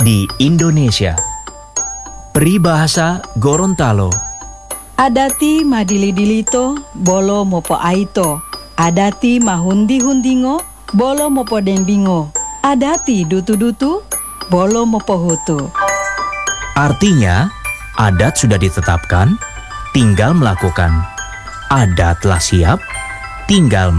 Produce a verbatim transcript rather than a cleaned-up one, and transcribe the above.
di Indonesia. Peribahasa Gorontalo. Adati madili-dilito, bolo mopo aito. Adati mahundi-hundingo, bolo mopo denbingo. Adati dutu-dutu, bolo mopo hutu. Artinya, adat sudah ditetapkan, tinggal melakukan. Adat telah siap, tinggal